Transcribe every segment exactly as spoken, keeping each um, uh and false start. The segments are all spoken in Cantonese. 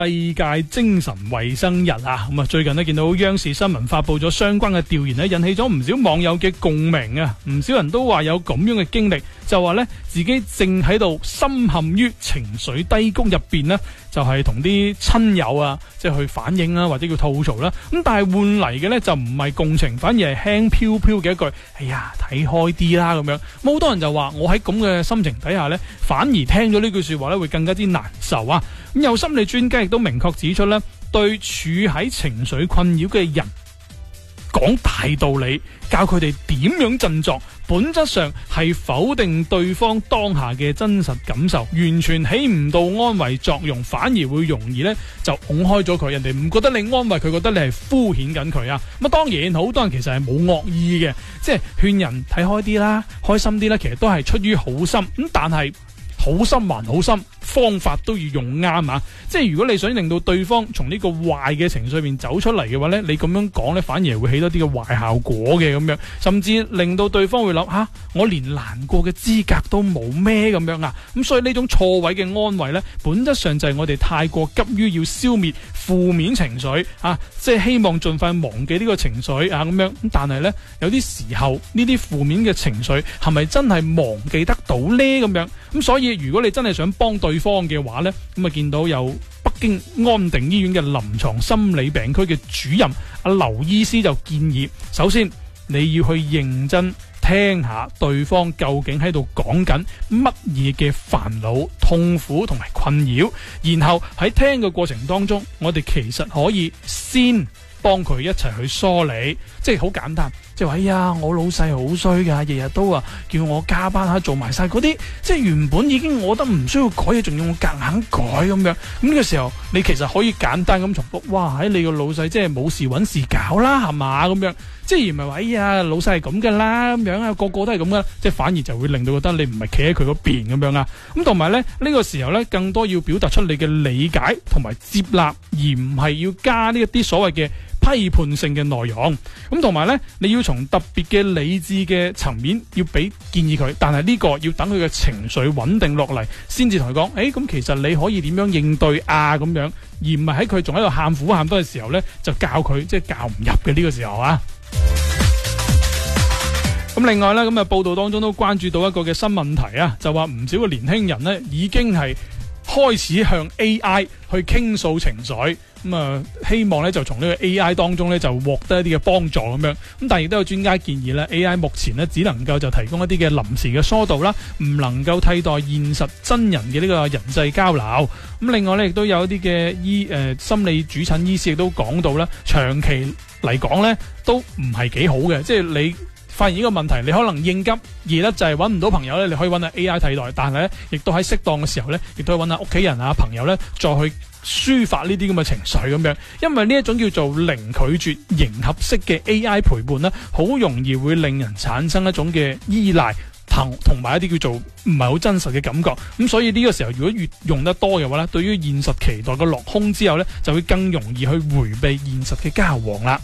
世界精神衛生日啊，咁啊最近呢見到央視新聞發佈咗相關嘅調研呢，引起咗唔少網友嘅共鳴啊！唔少人都話有咁樣嘅經歷，就話呢自己正喺度深陷於情緒低谷入邊呢，就係同啲親友啊，即係去反映啦，或者叫吐槽啦。咁但係換嚟嘅呢，就唔係共情，反而係輕飄飄嘅一句：哎呀，睇開啲啦咁樣。咁好多人就話我喺咁嘅心情底下呢，反而聽咗呢句說話呢，會更加之難受啊！咁有心理專家亦都明確指出咧，對處喺情緒困擾嘅人講大道理，教佢哋點樣振作，本質上係否定對方當下嘅真實感受，完全起唔到安慰作用，反而會容易咧就拱開咗佢。人哋唔覺得你安慰佢，覺得你係敷衍緊佢啊。咁啊，當然好多人其實係冇惡意嘅，即係勸人睇開啲啦，開心啲啦，其實都係出於好心。咁但係好心還好心，方法都要用啱啊！即係如果你想令到對方從呢個壞嘅情緒入面走出嚟嘅話呢，你咁樣講呢，反而會起多啲嘅壞效果嘅咁樣，甚至令到對方會諗吓、啊，我連難過嘅資格都冇咩咁樣啊！咁所以呢種錯位嘅安慰呢，本質上就係我哋太過急於要消滅負面情緒啊，即係希望盡快忘記呢個情緒啊咁樣。咁但係呢，有啲時候呢啲負面嘅情緒係咪真係忘記得到呢？咁樣咁所以如果你真係想幫對方嘅話呢，咁啊見到有北京安定醫院嘅臨床心理病區嘅主任阿劉醫師就建議，首先你要去認真聽下對方究竟喺度講緊乜嘢嘅煩惱、痛苦同埋困擾，然後喺聽嘅過程當中，我哋其實可以先幫佢一齊去梳理，即係好簡單，即係話哎呀，我老細好衰噶，日日都啊叫我加班下做埋晒嗰啲，即係原本已經我覺得唔需要改嘢，仲要我夾硬改咁樣。咁呢個時候，你其實可以簡單咁重複，哇，喺你個老細即係冇事揾事搞啦，係嘛咁樣，即係而唔係話哎呀老細係咁噶啦咁樣啊，個個都係咁噶，即係反而就會令到覺得你唔係企喺佢嗰邊咁樣啊。咁同埋咧呢、呢個時候咧，更多要表達出你嘅理解同埋接納，而唔係要加呢一啲所謂嘅批判性嘅內容。咁同埋呢，你要從特別嘅理智嘅層面要俾建議佢，但係呢個要等佢嘅情緒穩定落嚟，先至同佢講，誒，咁其實你可以點樣應對啊咁樣，而唔係喺佢仲喺度喊苦喊多嘅時候呢，就教佢，即係教唔入嘅呢個時候啊。咁另外呢，咁啊報道當中都關注到一個嘅新問題啊，就話唔少嘅年輕人呢已經係開始向 A I 去傾訴情緒，咁啊希望咧就從呢個 A I 當中咧就獲得一啲嘅幫助咁樣。咁但係亦都有專家建議咧 A I 目前咧只能夠就提供一啲嘅臨時嘅疏導啦，唔能夠替代現實真人嘅呢個人際交流。咁另外咧亦都有一啲嘅醫誒、呃、心理主診醫師亦都講到啦，長期嚟講咧都唔係幾好嘅，即係你發現呢個問題，你可能應急，而呢就係揾唔到朋友咧，你可以揾下 A I 替代，但係咧亦都喺適當嘅時候咧，亦都可以揾下屋企人啊、朋友咧，再去抒發呢啲咁嘅情緒咁樣。因為呢一種叫做零拒絕迎合式嘅 A I 陪伴咧，好容易會令人產生一種嘅依賴同同埋一啲叫做唔係好真實嘅感覺。咁所以呢個時候如果越用得多嘅話咧，對於現實期待嘅落空之後咧，就會更容易去回避現實嘅交往啦。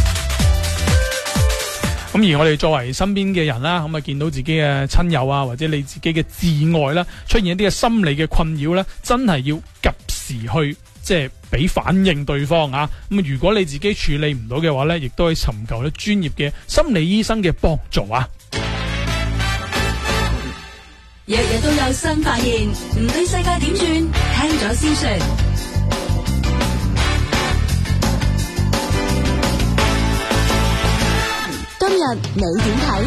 咁而我哋作為身邊嘅人啦，咁啊見到自己嘅親友啊，或者你自己嘅摯愛啦，出現一啲嘅心理嘅困擾咧，真係要及時去即係俾反應對方啊。咁如果你自己處理唔到嘅話咧，亦都可以尋求咧專業嘅心理醫生嘅幫助啊。 日日都有新發現，唔理世界點轉，聽咗先算。今日你點睇？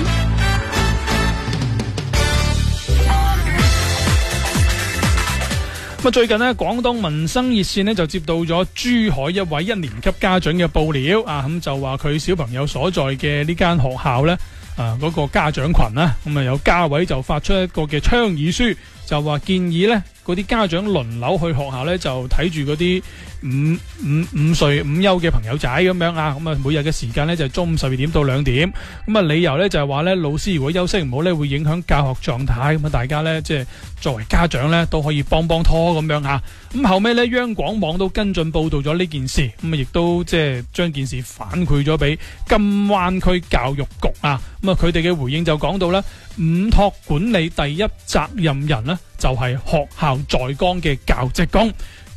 咁最近呢，廣東民生熱線呢就接到咗珠海一位一年級家長嘅報料啊，咁就話佢小朋友所在嘅呢間學校呢，啊嗰、嗰個家長群啦，咁啊有家委就發出一個嘅倡議書，就話建議呢嗰啲家長輪流去學校呢，就睇住嗰啲五五五歲午休嘅朋友仔咁樣啊，咁啊每日嘅時間呢，就係中午十二點到兩點，咁啊理由呢，就係話呢老師如果休息唔好呢，會影響教學狀態，咁啊大家呢，即係作為家長呢，都可以幫幫拖咁樣啊。咁後尾呢，央廣網都跟進報道咗呢件事，咁啊亦都即係將件事反饋咗俾金灣區教育局啊，咁啊佢哋嘅回應就講到呢，午託管理第一責任人呢，就係學校在崗嘅教職工。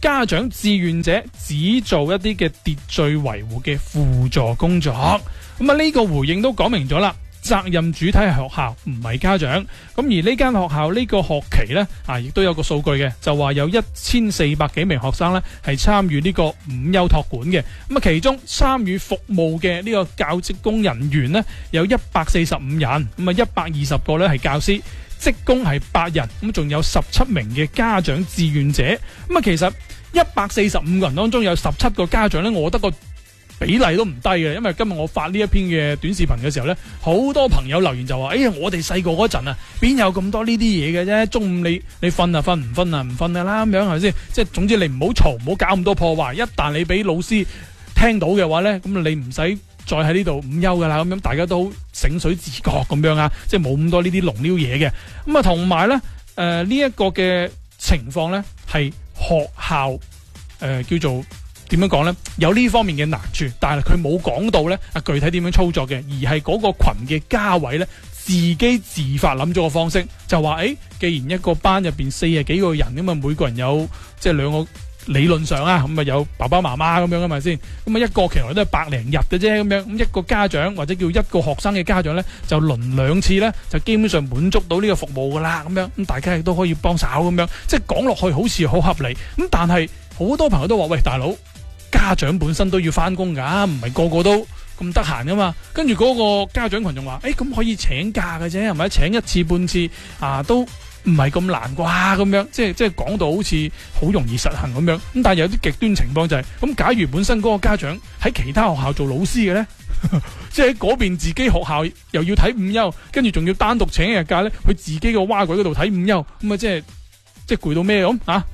家長志願者只做一啲嘅秩序維護嘅輔助工作。咁啊呢個回應都講明咗啦，責任主體係學校，唔係家長。咁而呢間學校呢個學期呢，啊，亦都有個數據嘅，就話有一千四百幾名學生呢係參與呢個午休託管嘅。咁啊，其中參與服務嘅呢個教職工人員呢，有一百四十五人，咁啊一百二十個呢係教師，職工係八人，咁仲有十七名嘅家長志願者。咁啊，其實一百四十五個人當中有十七個家長呢，我覺得個比例都唔低嘅，因為今日我發呢一篇嘅短視頻嘅時候呢，好多朋友留言就話：哎呀，我哋細個嗰陣啊，邊有咁多呢啲嘢嘅啫？中午你你瞓啊瞓，唔瞓啊唔瞓噶啦，咁樣係咪先？即係總之你唔好嘈，唔好搞咁多破壞。一旦你俾老師聽到嘅話呢，咁你唔使再喺呢度午休噶啦。咁樣大家都醒水自覺咁樣啊，即係冇咁多呢啲龍撩嘢嘅。咁啊，同埋呢，誒呢一個嘅情況呢，係學校誒、呃、叫做。點樣講呢？有呢方面嘅難處，但係佢冇講到呢啊具體點樣操作嘅，而係嗰個群嘅家委呢，自己自發諗咗個方式，就話誒，既然一個班入邊四十幾個人咁啊，每個人有即係兩個理論上啊，咁啊有爸爸媽媽咁樣啊嘛先，咁啊一個期來都係百零日嘅啫，咁樣咁一個家長或者叫一個學生嘅家長呢，就輪兩次呢，就基本上滿足到呢個服務噶啦，咁樣咁大家亦都可以幫手咁樣，即係講落去好似好合理，咁但係好多朋友都話喂，大佬。家長本身都要翻工噶，唔係個個都咁得閒噶嘛。跟住嗰個家長群仲話：，誒、欸，咁可以請假嘅啫，係咪？請一次半次啊，都唔係咁難啩？咁樣，即係即係講到好似好容易實行咁樣。咁但係有啲極端情況就係、是，咁假如本身嗰個家長喺其他學校做老師嘅咧，即係喺嗰邊自己學校又要睇午休，跟住仲要單獨請一日假咧，去自己個蛙鬼嗰度睇午休，咁啊，即係即係攰到咩咁啊？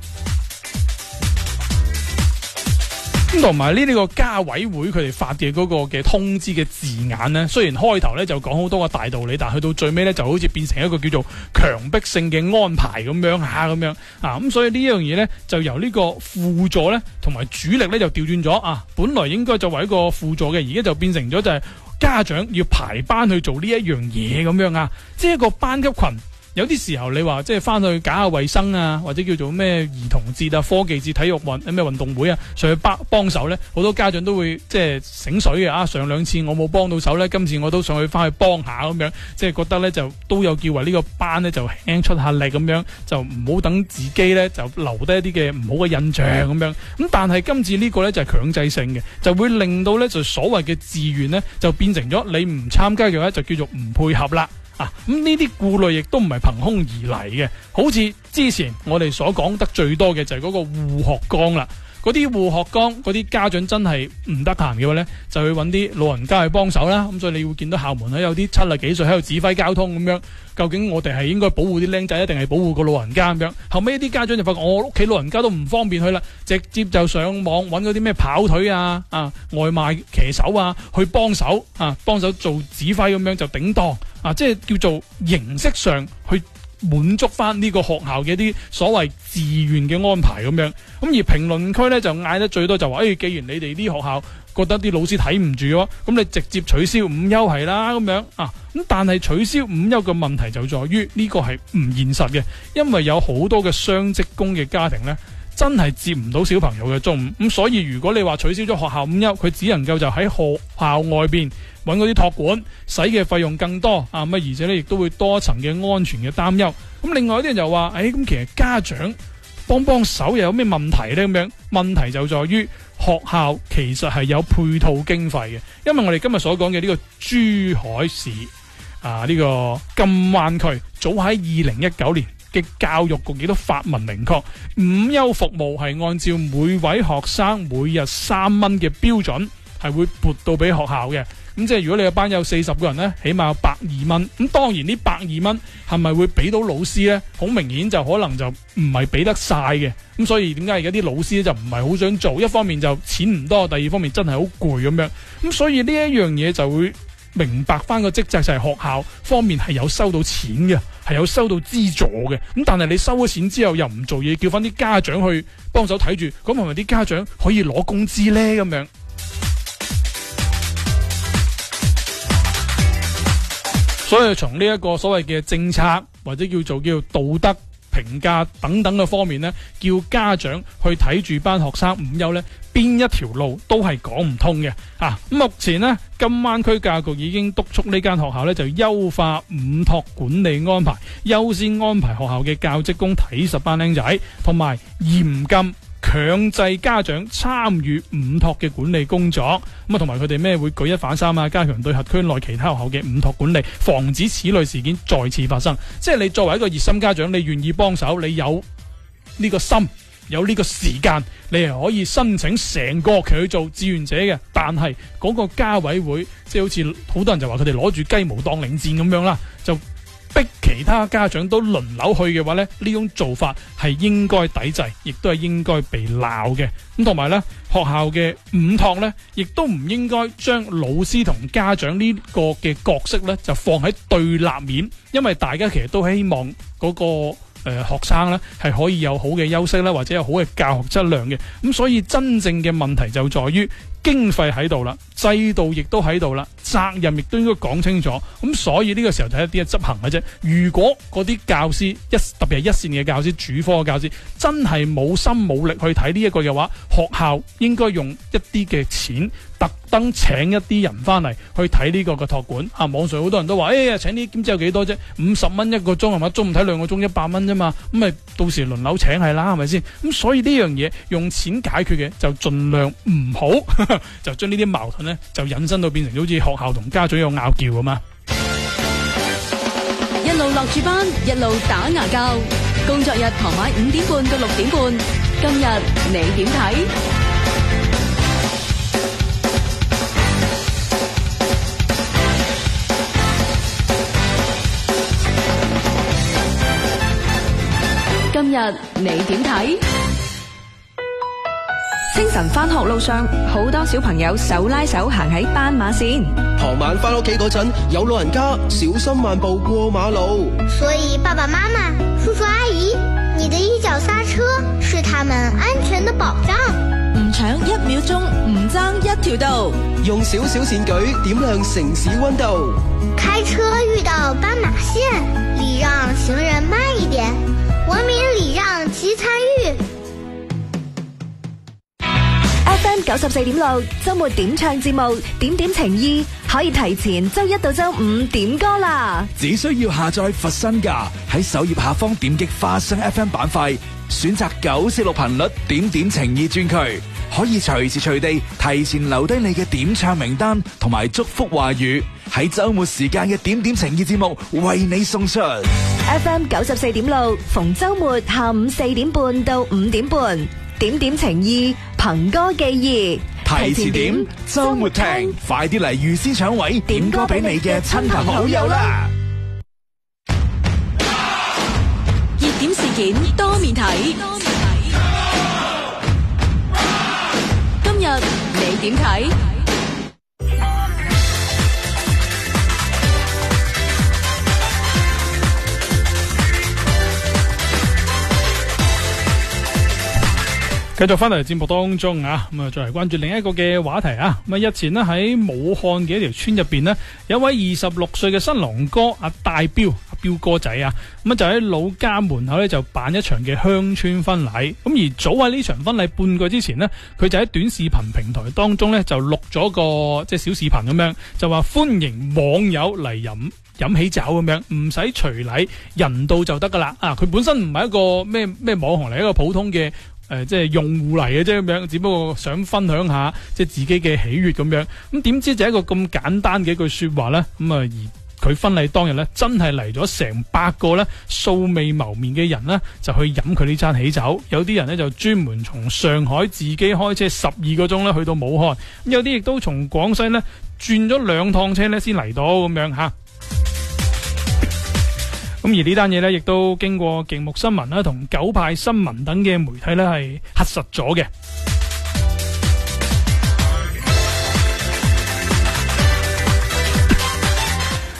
咁同埋呢呢個家委會佢哋發嘅嗰個嘅通知嘅字眼呢，雖然開頭呢就講好多個大道理，但係去到最尾呢就好似變成一個叫做強迫性嘅安排咁樣吓咁樣啊，咁所以呢樣嘢呢，就由呢個輔助呢同埋主力呢就調轉咗啊，本來應該作為一個輔助嘅，而家就變成咗就係家長要排班去做呢一樣嘢咁樣啊，即係一個班級群。有啲時候你話即係翻去搞下衛生啊，或者叫做咩兒童節啊、科技節、體育運咩運動會啊，上去幫幫手咧，好多家長都會即係醒水嘅啊。上兩次我冇幫到手咧，今次我都上去翻去幫下咁樣，即係覺得咧就都有叫為呢個班咧就輕出下力咁樣，就唔好等自己咧就留低一啲嘅唔好嘅印象咁樣。咁但係今次呢個咧就係強制性嘅，就會令到咧就所謂嘅自願咧就變成咗你唔參加嘅話就叫做唔配合啦。啊，咁呢啲顧慮亦都唔係憑空而嚟嘅，好似之前我哋所講得最多嘅就係嗰個護學綱啦。嗰啲護學綱，嗰啲家長真係唔得閒嘅話呢，就去揾啲老人家去幫手啦。咁所以你會見到校門咧有啲七十幾歲喺度指揮交通咁樣。究竟我哋係應該保護啲僆仔，定係保護個老人家咁樣？後尾啲家長就發覺我屋企老人家都唔方便去啦，直接就上網揾嗰啲咩跑腿啊、啊外賣騎手啊去幫手啊，幫手做指揮咁樣就頂當啊，即係叫做形式上去滿足翻呢個學校嘅一啲所謂自願嘅安排咁樣。咁而評論區呢，就嗌得最多就話：誒、哎，既然你哋啲學校覺得啲老師睇唔住嘅話，咁你直接取消午休係啦咁樣啊。咁但係取消午休嘅問題就在於呢個係唔現實嘅，因為有好多嘅雙職工嘅家庭呢，真係接唔到小朋友嘅中午。咁所以如果你話取消咗學校午休，佢只能夠就喺學校外邊揾嗰啲託管，使嘅費用更多啊。咁而且呢亦都會多一層嘅安全嘅擔憂。咁另外一啲人就話：誒、哎，咁其實家長幫幫手又有咩問題呢？咁樣問題就在於學校其實係有配套經費嘅，因為我哋今日所講嘅呢個珠海市啊，呢、這個金灣區早喺二零一九年嘅教育局亦都發文明確，午休服務係按照每位學生每日三蚊嘅標準係會撥到俾學校嘅。咁即係如果你個班有四十個人呢，起碼有百二蚊。咁當然呢百二蚊係咪會俾到老師呢？好明顯就可能就唔係俾得晒嘅。咁所以點解而家啲老師就唔係好想做？一方面就錢唔多，第二方面真係好攰咁樣。咁所以呢一樣嘢就會明白翻個職責就係學校方面係有收到錢嘅，係有收到資助嘅。咁但係你收咗錢之後又唔做嘢，叫翻啲家長去幫手睇住，咁係咪啲家長可以攞工資呢？咁樣？所以從呢一個所謂嘅政策或者叫做叫道德評價等等嘅方面呢，叫家長去睇住班學生午休呢，邊一條路都係講唔通嘅啊！目前呢，金灣區教育局已經督促呢間學校呢，就優化午託管理安排，優先安排學校嘅教職工睇實班僆仔，同埋嚴禁強制家長參與午託嘅管理工作。咁啊，同埋佢哋咩會舉一反三啊，加強對轄區內其他學校嘅午託管理，防止此類事件再次發生。即係你作為一個熱心家長，你願意幫手，你有呢個心，有呢個時間，你係可以申請成個學期去做志願者嘅。但係嗰個家委會，即係好似好多人就話佢哋攞住雞毛當令箭咁樣啦，就逼其他家長都輪流去嘅話呢，呢種做法係應該抵制，亦都係應該被鬧嘅。咁同埋呢，學校嘅午託呢，亦都唔應該將老師同家長呢個嘅角色呢，就放喺對立面，因為大家其實都希望嗰個誒、呃、學生呢係可以有好嘅休息啦，或者有好嘅教學質量嘅。咁所以真正嘅問題就在於經費喺度啦，制度亦都喺度啦，責任亦都應該講清楚。咁所以呢個時候就係一啲嘅執行嘅啫。如果嗰啲教師一特別係一線嘅教師、主科嘅教師真係冇心冇力去睇呢一個嘅話，學校應該用一啲嘅錢特登請一啲人翻嚟去睇呢個嘅託管。啊，網上好多人都話，誒、哎，請啲兼職有幾多啫？五十蚊一個鐘係嘛？中午睇兩個鐘一百蚊啫嘛。咁咪到時輪流請係啦，係咪先？咁所以呢樣嘢用錢解決嘅就盡量唔好。就將呢啲矛盾呢，就引申到變成好似學校同家長有拗撬咁嘛。 一路落住班，一路打牙鉸。工作日傍晚五點半到六點半，今日你點睇？今日你點睇？清晨返學路上，好多小朋友手拉手行喺斑馬線。 傍晚返屋企嗰陣，有老人家小心慢步過馬路。 所以爸爸媽媽、叔叔阿姨，你的一腳剎車是他們安全的保障。 唔搶一秒鐘，唔爭一條道。 用小小善舉點亮城市溫度。 開車遇到斑馬線，禮讓行人慢一點，文明禮讓及參與。 F M 九十四點六周末點唱節目，點點情意可以提前周一到周五點歌啦。 只需要下載佛身價，喺首頁下方點擊花生 F M 板塊，選擇九四六頻率點點情意專區，可以隨時隨地提前留低你嘅點唱名單同埋祝福話語，喺周末時間嘅點點情意節目為你送出。 F M 九十四點六逢周末下午四點半到五點半，點點情意，憑歌寄意， 提前點，周末聽，快啲嚟預先搶位，點歌俾你嘅親朋好友啦！ 熱點事件多面睇，今日你點睇？ 繼續翻嚟節目當中啊，咁啊再嚟關注另一個嘅話題啊。咁啊日前呢，喺武漢嘅一條村入邊呢，有一位二十六歲嘅新郎哥阿大彪阿彪哥仔啊，咁啊就喺老家門口咧就辦一場嘅鄉村婚禮。咁而早喺呢場婚禮半個之前呢，佢就喺短視頻平台當中咧就錄咗個即係小視頻咁樣，就話歡迎網友嚟飲飲喜酒咁樣，唔使隨禮，人到就得噶啦。啊，佢本身唔係一個咩咩網紅嚟，一個普通嘅。誒、呃，即係用戶嚟嘅啫咁樣，只不過想分享下即係自己嘅喜悅咁樣。咁點知就係一個咁簡單嘅一句說話咧，咁啊而佢婚禮當日咧，真係嚟咗成百個咧素未謀面嘅人咧，就去飲佢呢餐喜酒。有啲人咧就專門從上海自己開車十二個鐘咧去到武漢，咁有啲亦都從廣西咧轉咗兩趟車咧先嚟到咁樣吓。咁而呢單嘢呢，亦都經過勁目新聞啦，同九派新聞等嘅媒體呢，係核實咗嘅。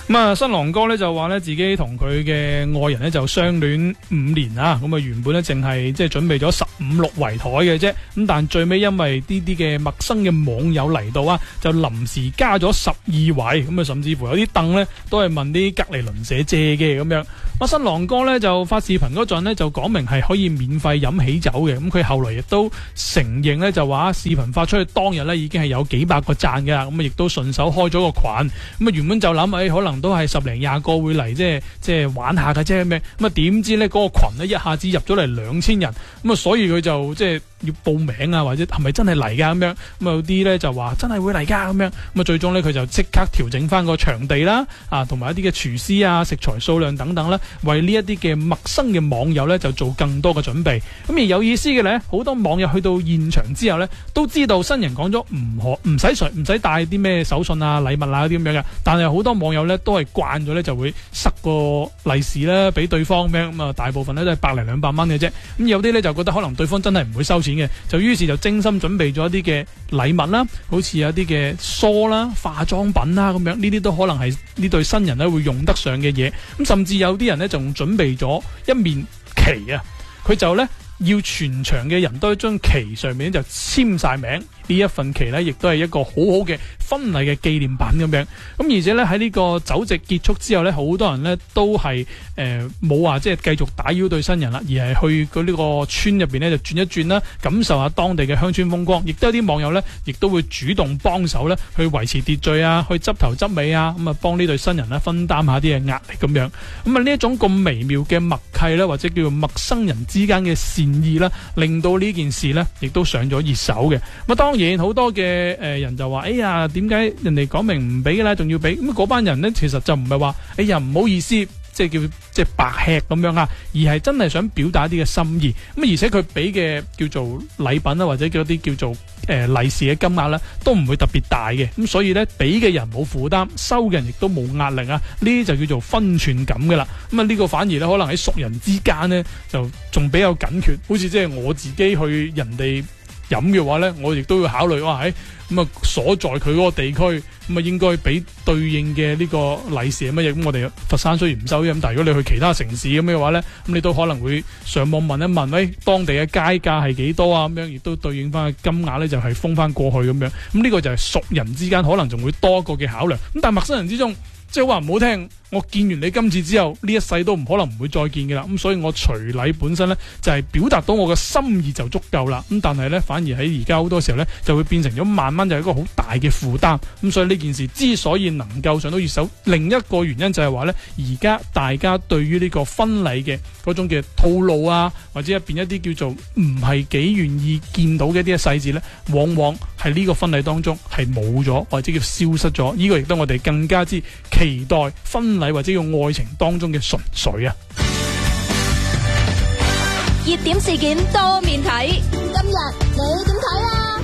咁啊，新郎哥咧就話咧自己同佢嘅愛人咧就相戀五年啊，咁啊原本咧淨係即係準備咗十五六圍台嘅啫，咁但最尾因為呢啲嘅陌生嘅網友嚟到啊，就臨時加咗十二圍，咁啊甚至乎有啲凳咧都係問啲隔離鄰舍借嘅咁樣。啊，新郎哥咧就發視頻嗰陣咧就講明係可以免費飲喜酒嘅，咁佢後來亦都承認咧就話視頻發出去當日咧已經係有幾百個讚嘅啦，咁啊亦都順手開咗個群，咁啊原本就諗誒可能都係十零廿個會嚟即係即係玩下嘅啫咩，咁啊點知咧嗰個群咧一下子入咗嚟兩千人，咁啊所以佢就即係要報名啊，或者係咪真係嚟噶咁樣，咁有啲咧就話真係會嚟噶咁樣，咁啊最終咧佢就即刻調整翻個場地啦，啊同埋一啲嘅廚師啊、食材數量等等啦，為呢一啲嘅陌生嘅網友咧就做更多嘅準備。咁而有意思嘅咧，好多網友去到現場之後咧，都知道新人講咗唔可唔使隨唔使帶啲咩手信啊、禮物啊嗰啲咁樣嘅，但係好多網友咧都係慣咗咧就會塞個利是啦俾對方咁樣，咁啊大部分咧都係百零兩百蚊嘅啫。咁有啲咧就覺得可能對方真係唔會收錢嘅，就於是就精心準備咗一啲嘅禮物啦，好似有啲嘅梳啦、化妝品啦咁樣，呢啲都可能係呢對新人咧會用得上嘅嘢。咁甚至有啲人咧仲準備咗一面旗啊，佢就咧要全場嘅人都喺張旗上面就簽晒名，呢一份旗咧亦都係一個好好嘅婚禮嘅紀念品咁樣。咁而且咧喺呢個酒席結束之後咧，好多人咧都係誒冇話即係繼續打擾對新人啦，而係去佢呢個村入邊咧就轉一轉啦，感受下當地嘅鄉村風光。亦都有啲網友咧，亦都會主動幫手咧去維持秩序啊，去執頭執尾啊，咁啊幫呢對新人咧分擔下啲嘅壓力咁樣。咁啊呢一種咁微妙嘅默契咧，或者叫做陌生人之間嘅善意啦，令到呢件事咧亦都上咗熱搜嘅。咁啊當然好多嘅誒人就話：哎呀，點解人哋講明唔俾嘅啦，仲要俾？咁嗰班人咧其實就唔係話：哎呀唔好意思，即係叫即係白吃咁樣啊，而係真係想表達一啲嘅心意。咁而且佢俾嘅叫做禮品啦，或者叫啲叫做誒利是嘅金額咧，都唔會特別大嘅。咁所以咧，俾嘅人冇負擔，收嘅人亦都冇壓力啊。呢啲就叫做分寸感噶啦。咁啊呢個反而咧，可能喺熟人之間咧，就仲比較緊缺。好似即係我自己去人哋飲嘅話咧，我亦都要考慮哇，喺咁啊所在佢嗰個地區，咁啊應該俾對應嘅呢個利是係乜嘢？咁我哋佛山雖然唔收嘅，咁但係如果你去其他城市咁嘅話咧，咁你都可能會上網問一問，喂、哎、當地嘅街價係幾多啊？咁樣亦都對應翻金額咧，就係封翻過去咁樣。咁呢個就係熟人之間可能仲會多個嘅考量。咁但係陌生人之中，即係話唔好聽，我見完你今次之後，呢一世都唔可能唔會再見嘅啦。咁所以我隨禮本身呢，就係、是、表達到我嘅心意就足夠啦。咁但係呢，反而喺而家好多時候呢，就會變成咗慢慢就係一個好大嘅負擔。咁所以呢件事之所以能夠上到熱搜，另一個原因就係話呢，而家大家對於呢個婚禮嘅嗰種嘅套路啊，或者入邊一啲叫做唔係幾願意見到嘅一啲嘅細節呢，往往係呢個婚禮當中係冇咗，或者叫消失咗。呢、這個亦都我哋更加之期待婚禮或者叫愛情當中嘅純粹啊！ 熱點事件多面睇，今日你點睇啊？